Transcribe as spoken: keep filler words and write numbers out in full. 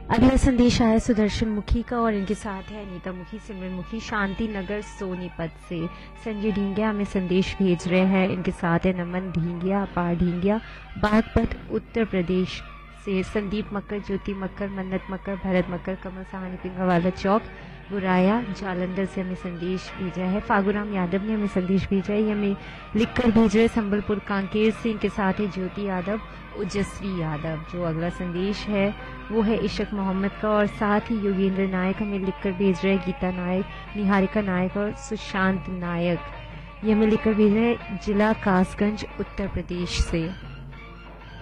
अगला संदेश आया सुदर्शन मुखी का और इनके साथ है अनीता मुखी, सिमरन मुखी, शांति नगर सोनीपत से। संजय ढींगिया हमें संदेश भेज रहे हैं, इनके साथ है नमन ढींगिया, अपार ढींगिया, बागपत उत्तर प्रदेश से। संदीप मक्कर, ज्योति मक्कर, मन्नत मक्कर, भरत मक्कर, कमल साहनी पिंगावाला चौक बुराया जालंधर से हमें संदेश भेजा है। फागुराम यादव ने हमें संदेश भेजा है, ये हमें लिखकर भेज रहे संबलपुर कांकेर से। इनके साथ है ज्योति यादव, ओजस्वी यादव। जो अगला संदेश है वो है इशक मोहम्मद का और साथ ही योगेंद्र नायक हमें लिखकर भेज रहे हैं, गीता नायक, निहारिका नायक और सुशांत नायक। ये हमें लिखकर भेज रहे हैं जिला कासगंज उत्तर प्रदेश से।